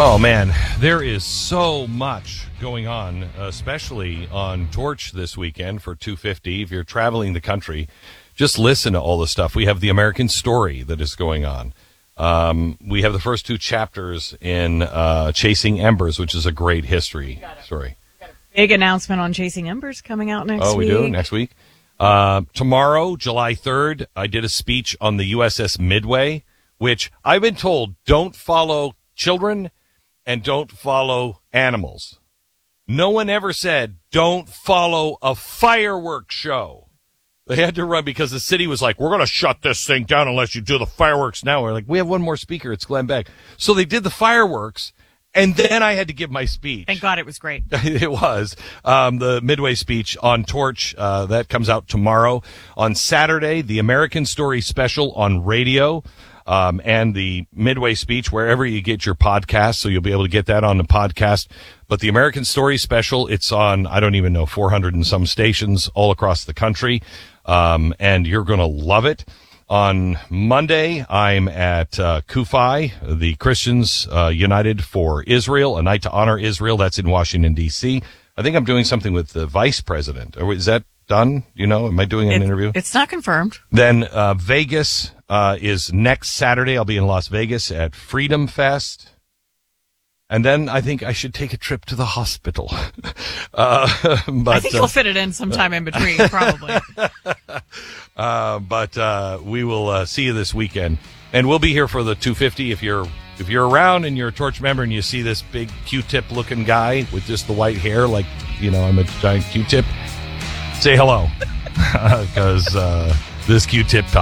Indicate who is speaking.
Speaker 1: Oh, man, there is so much going on, especially on Torch this weekend for 250. If you're traveling the country, just listen to all the stuff. We have the American Story that is going on. We have the first two chapters in Chasing Embers, which is a great history story.
Speaker 2: Big announcement on Chasing Embers coming out next week.
Speaker 1: Oh, we do? Next week? Tomorrow, July 3rd, I did a speech on the USS Midway, which I've been told don't follow children and don't follow animals. No one ever said don't follow a fireworks show. They had to run because the city was like, we're going to shut this thing down unless you do the fireworks now. We're like, we have one more speaker. It's Glenn Beck. So they did the fireworks, and then I had to give my speech.
Speaker 2: Thank God it was great.
Speaker 1: It was. The Midway speech on Torch, that comes out tomorrow. On Saturday, the American Story special on radio. And the Midway speech wherever you get your podcast, so you'll be able to get that on the podcast. But the American Story special, it's on, I don't even know, 400 and some stations all across the country. And you're going to love it. On Monday, I'm at CUFI, the Christians United for Israel, a night to honor Israel. That's in Washington, D.C. I think I'm doing something with the vice president. Or is that done? You know, am I doing an interview?
Speaker 2: It's not confirmed.
Speaker 1: Then Vegas is next Saturday. I'll be in Las Vegas at Freedom Fest. And then I think I should take a trip to the hospital. But
Speaker 2: I think you'll fit it in sometime in between, probably.
Speaker 1: But we will see you this weekend. And we'll be here for the 250. If you're around and you're a Torch member and you see this big Q-tip looking guy with just the white hair, like, you know, I'm a giant Q-tip, say hello. Because this Q-tip